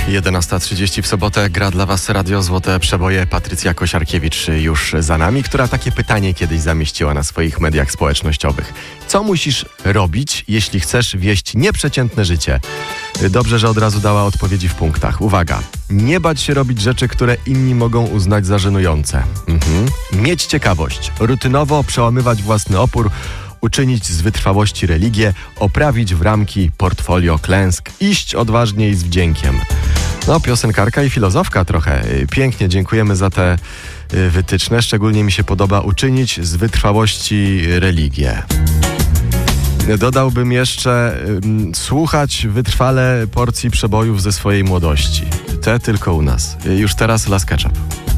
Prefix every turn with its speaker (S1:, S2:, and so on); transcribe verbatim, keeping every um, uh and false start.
S1: jedenasta trzydzieści w sobotę gra dla Was Radio Złote Przeboje. Patrycja Kosiarkiewicz już za nami, która takie pytanie kiedyś zamieściła na swoich mediach społecznościowych. Co musisz robić, jeśli chcesz wieść nieprzeciętne życie? Dobrze, że od razu dała odpowiedzi w punktach. Uwaga, nie bać się robić rzeczy, które inni mogą uznać za żenujące. Mhm. Mieć ciekawość, rutynowo przełamywać własny opór, uczynić z wytrwałości religię, oprawić w ramki portfolio klęsk, iść odważnie i z wdziękiem. No, piosenkarka i filozofka trochę. Pięknie, dziękujemy za te wytyczne. Szczególnie mi się podoba uczynić z wytrwałości religię. Dodałbym jeszcze um, słuchać wytrwale porcji przebojów ze swojej młodości. Te tylko u nas. Już teraz Las Ketchup.